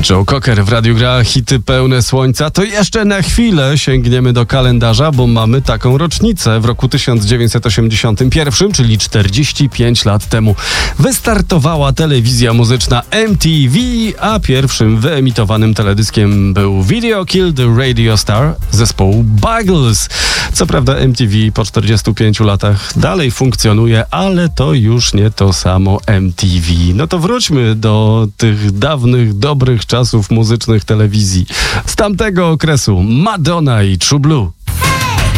Joe Cocker w Radiu Gra, hity pełne słońca. To jeszcze na chwilę sięgniemy do kalendarza, bo mamy taką rocznicę. W roku 1981, czyli 45 lat temu, wystartowała telewizja muzyczna MTV, a pierwszym wyemitowanym teledyskiem był Video Killed the Radio Star zespołu Buggles. Co prawda MTV po 45 latach dalej funkcjonuje, ale to już nie to samo MTV. No to wróćmy do tych dawnych, dobrych czasów muzycznych telewizji. Z tamtego okresu Madonna i True Blue.